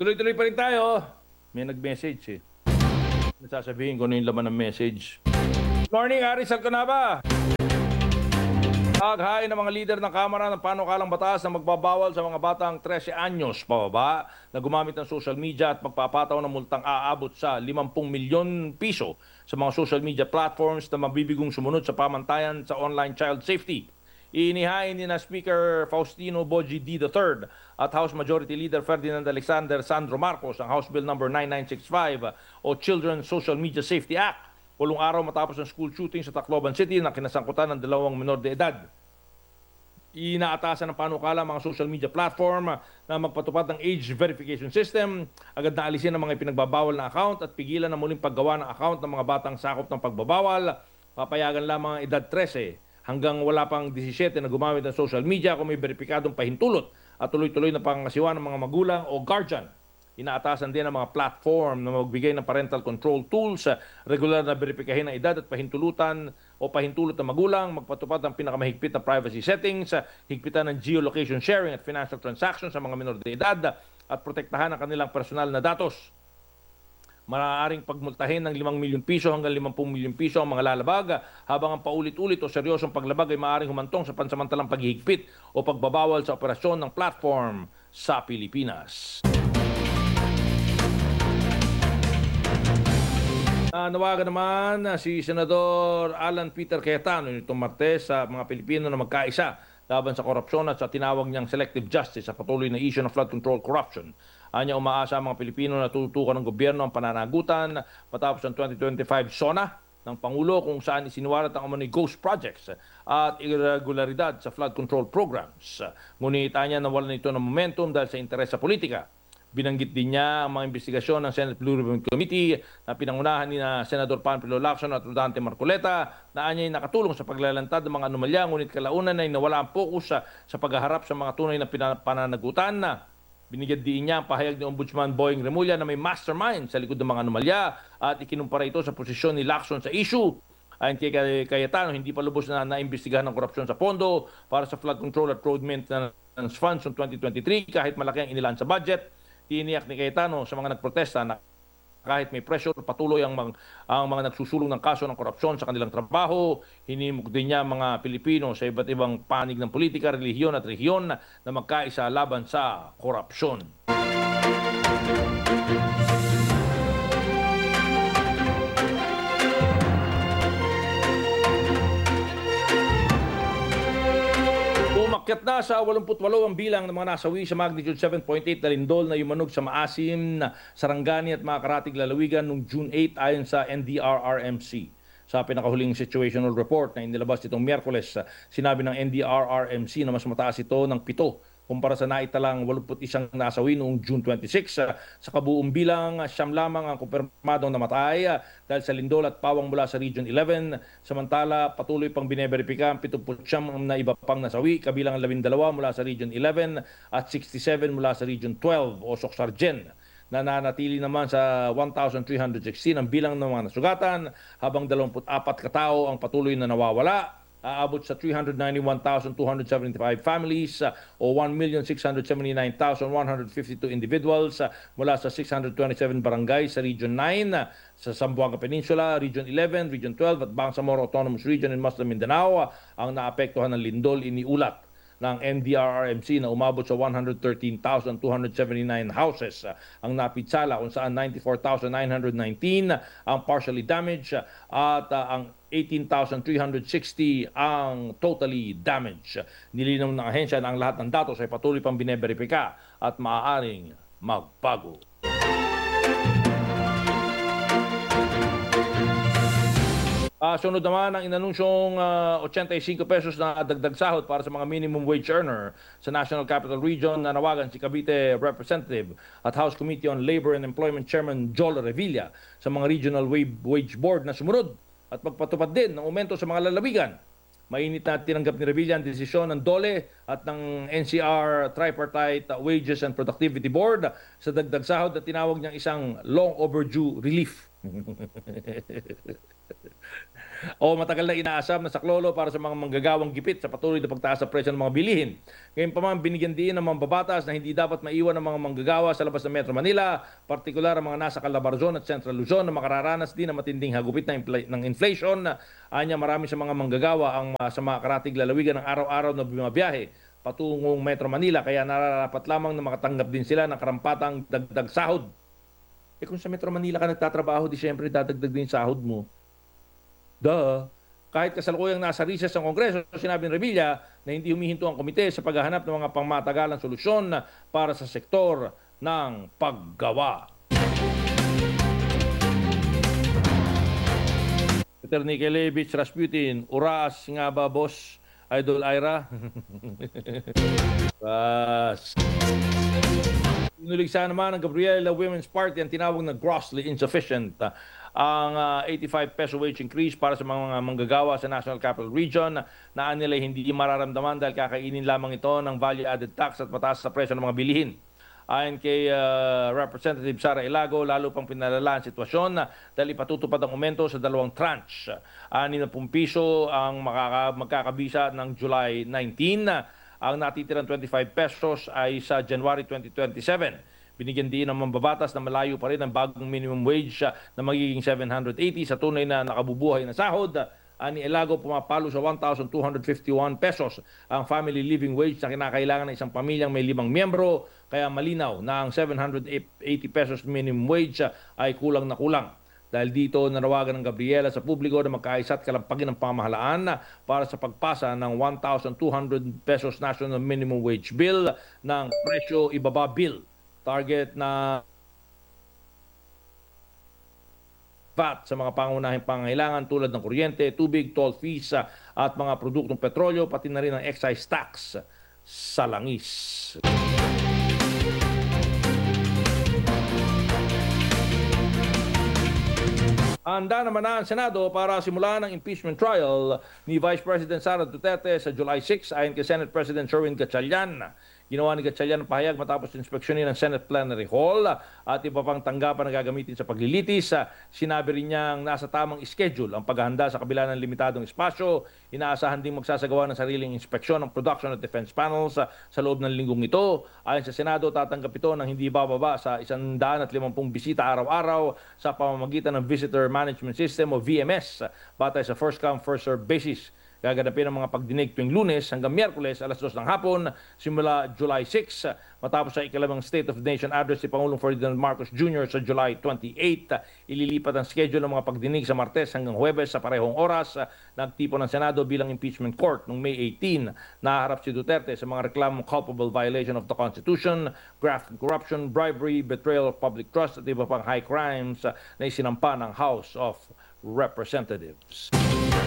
Tuloy-tuloy pa rin tayo. May nag-message eh. Nasasabihin ko na yung laman ng message. Good morning, Aris Alcanaba. Paghain ng mga lider ng Kamara ng panukalang batas na magbabawal sa mga batang 13 anyos pababa na gumamit ng social media at magpapataw ng multang aabot sa 50 milyon piso sa mga social media platforms na mabibigong sumunod sa pamantayan sa online child safety. Inihain ni na Speaker Faustino Boji D. III at House Majority Leader Ferdinand Alexander Sandro Marcos ang House Bill No. 9965 o Children's Social Media Safety Act. 8 araw matapos ang school shooting sa Tacloban City na kinasangkutan ng 2 menor de edad. Inaatasan ng panukala mga social media platform na magpatupad ng age verification system, agad na alisin ang mga ipinagbabawal na account at pigilan na muling paggawa ng account ng mga batang sakop ng pagbabawal. Papayagan lamang ang edad 13 hanggang wala pang 17 na gumamit ng social media kung may beripikadong pahintulot at tuloy-tuloy na pangangasiwa ng mga magulang o guardian. Inaatasan din ang mga platform na magbigay ng parental control tools, regular na beripikahin ang edad at pahintulutan o pahintulot ng magulang, magpatupad ng pinakamahigpit na privacy settings, higpitan ng geolocation sharing at financial transactions sa mga minor de edad at protektahan ang kanilang personal na datos. Maaaring pagmultahin ng 5 milyon piso hanggang 50 milyon piso ang mga lalabag, habang ang paulit-ulit o seryosong paglabag ay maaaring humantong sa pansamantalang paghihigpit o pagbabawal sa operasyon ng platform sa Pilipinas. Nawagan naman si Senador Alan Peter Cayetano nitong Martes sa mga Pilipino na magkaisa laban sa korupsyon at sa tinawag niyang selective justice sa patuloy na issue ng flood control corruption. Anya umaasa ang mga Pilipino na tututukan ng gobyerno ang pananagutan matapos ang 2025 SONA ng Pangulo kung saan isiniwalat ang umano'y ghost projects at irregularidad sa flood control programs. Ngunit anya nawalan ito ng momentum dahil sa interes sa politika. Binanggit din niya ang mga investigasyon ng Senate Blue Ribbon Committee na pinangunahan ni na Senador Panfilo Lacson at Rodante Marcoleta na anya'y nakatulong sa paglalantad ng mga anomalya, ngunit kalaunan ay nawala ang focus sa paghaharap sa mga tunay na pananagutan na. Binigyan din niya ang pahayag ni Ombudsman Boying Remulla na may mastermind sa likod ng mga anomalya at ikinumpara ito sa posisyon ni Lacson sa issue. Ayon kay Cayetano, hindi pa lubos na naimbestigahan ng korupsyon sa pondo para sa flood control at road maintenance funds noong 2023 kahit malaki ang inilaan sa budget. Tiniyak ni Cayetano sa mga nagprotesta na kahit may pressure, patuloy ang mga nagsusulong ng kaso ng korupsyon sa kanilang trabaho. Hinimok din niya mga Pilipino sa iba't ibang panig ng politika, relihiyon at rehiyon na magkaisa laban sa korupsyon. Umakyat na sa 88 ang bilang ng mga nasawi sa magnitude 7.8 na lindol na yumanog sa Maasim, Sarangani at mga karatig lalawigan noong June 8 ayon sa NDRRMC. Sa pinakahuling situational report na inilabas nitong Miyerkules, sinabi ng NDRRMC na mas mataas ito ng 7 kumpara sa naitalang 81 nasawi noong June 26. Sa kabuong bilang, 9 lamang ang kumpirmadong namatay dahil sa lindol at pawang mula sa Region 11. Samantala, patuloy pang bineberipika ang 79 na iba pang nasawi, kabilang 12 mula sa Region 11 at 67 mula sa Region 12 o Soxargen. Nananatili naman sa 1,316 ang bilang ng mga nasugatan, habang 24 katao ang patuloy na nawawala. Aabot sa 391,275 families o 1,679,152 individuals mula sa 627 barangay sa Region 9, sa Zamboanga Peninsula, Region 11, Region 12 at Bangsamoro Autonomous Region in Muslim Mindanao ang naapektuhan ng lindol. Iniulat ng NDRRMC na umabot sa 113,279 houses ang napitsala, kung saan 94,919 ang partially damaged at ang 18,360 ang totally damaged. Nilinaw ng ahensya na ang lahat ng datos ay patuloy pang bineberipika at maaaring magbago. Sunod naman ang inanunsyong 85 pesos na dagdag sahod para sa mga minimum wage earner sa National Capital Region na nawagan si Cavite Representative at House Committee on Labor and Employment Chairman Joel Revilla sa mga Regional Wage Board na sumunod at magpatupad din ng aumento sa mga lalawigan. Mainit na tinanggap ni Revilla ang desisyon ng DOLE at ng NCR Tripartite Wages and Productivity Board sa dagdag sahod na tinawag niyang isang long overdue relief. O matagal na inaasam na saklolo para sa mga manggagawang gipit sa patuloy na pagtaas sa presyo ng mga bilihin. Ngayon pa man, binigyan din ng mga babatas na hindi dapat maiwan ng mga manggagawa sa labas ng Metro Manila, partikular ang mga nasa Calabarzon at Central Luzon na makararanas din ng matinding hagupit ng inflation. Anya marami sa mga manggagawa ang sa mga karatig lalawigan ng araw-araw na bumabiyahe patungong Metro Manila, kaya nararapat lamang na makatanggap din sila ng karampatang dagdag sahod. Kung sa Metro Manila ka nagtatrabaho, di syempre dadagdag din sahod mo. Duh. Kahit kasalukuyang nasa recess ng Kongreso, sinabi ni Revilla na hindi humihinto ang komite sa paghahanap ng mga pangmatagalang solusyon para sa sektor ng paggawa. Peter Nikelevich Rasputin, uras nga ba, boss? Idol Ira? Bas. Inuligsa naman ng Gabriela Women's Party ang tinawag na grossly insufficient ang 85 peso wage increase para sa mga manggagawa sa National Capital Region na nila hindi mararamdaman dahil kakainin lamang ito ng value-added tax at mataas sa presyo ng mga bilihin. Ayon kay Representative Sara Ilago, lalo pang pinalala ang sitwasyon dahil ipatutupad ang aumento sa dalawang tranche. 60 piso ang magkakabisa ng July 19. Ang natitirang 25 pesos ay sa January 2027. Binigyan din ng mambabatas na malayo pa rin ang bagong minimum wage na magiging 780 sa tunay na nakabubuhay na sahod. Ani Elago, pumapalo sa 1,251 pesos ang family living wage na kinakailangan ng isang pamilyang may 5 miyembro. Kaya malinaw na ang 780 pesos minimum wage ay kulang na kulang. Dahil dito, nanawagan ng Gabriela sa publiko na magkaisa at kalampagin ng pamahalaan para sa pagpasa ng 1,200 pesos national minimum wage bill ng presyo ibaba bill. Target na VAT sa mga pangunahing pangangailangan tulad ng kuryente, tubig, toll fees at mga produktong petrolyo, pati na rin ang excise tax sa langis. Handa naman na ang Senado para simulan ang impeachment trial ni Vice President Sara Duterte sa July 6 ayon kay Senate President Sherwin Gatchalian. Ginawa ni Gatchalian ang pahayag matapos inspeksyonin ng Senate Plenary Hall at iba pang tanggapan na gagamitin sa paglilitis. Sinabi rin niyang nasa tamang schedule ang paghahanda sa kabila ng limitadong espasyo. Inaasahan din magsasagawa ng sariling inspeksyon ng production at defense panels sa loob ng linggong ito. Ayon sa Senado, tatanggap ito ng hindi bababa sa 150 bisita araw-araw sa pamamagitan ng Visitor Management System o VMS batay sa first come first serve basis. Gaganapin ang mga pagdinig tuwing Lunes hanggang Miyerkules alas 2 ng hapon simula July 6 matapos sa ikalawang State of the Nation address si Pangulong Ferdinand Marcos Jr. sa July 28. Ililipat ang schedule ng mga pagdinig sa Martes hanggang Huwebes sa parehong oras. Nagtipo ng Senado bilang impeachment court noong May 18. Naharap si Duterte sa mga reklamong culpable violation of the Constitution, graft and corruption, bribery, betrayal of public trust at iba pang high crimes na isinampa ng House of Representatives.